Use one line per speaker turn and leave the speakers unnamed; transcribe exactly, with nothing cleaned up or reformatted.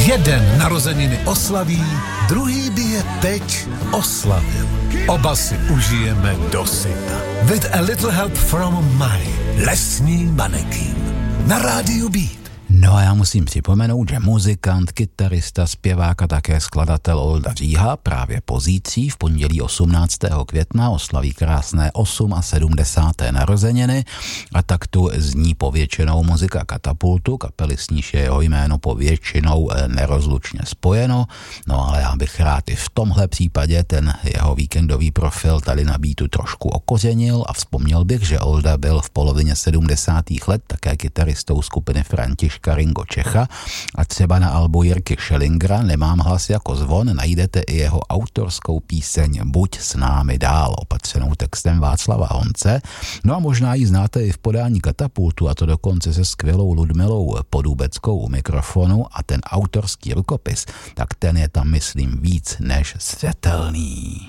Jeden narozeniny oslaví, druhý by je teď oslavil. Oba si užijeme dosyta. With a little help from my lesní manekín. Na rádiu Beat.
No a já musím připomenout, že muzikant, kytarista, zpěvák a také skladatel Olda Říha právě pozítří v pondělí osmnáctého května oslaví krásné sedmdesáté osmé narozeniny a tak tu zní povětšinou muzika Katapultu, kapely, s níž je jeho jméno povětšinou nerozlučně spojeno, no ale já bych rád i v tomhle případě ten jeho víkendový profil tady na Beatu trošku okořenil a vzpomněl bych, že Olda byl v polovině sedmdesátých let také kytaristou skupiny Františka Ringo Čecha a třeba na albu Jirky Schellingera Nemám hlas jako zvon najdete i jeho autorskou píseň Buď s námi dál, opatřenou textem Václava Honce. No a možná ji znáte i v podání Katapultu, a to dokonce se skvělou Ludmilou Podůbeckou u mikrofonu, a ten autorský rukopis, tak ten je tam myslím víc než zřetelný.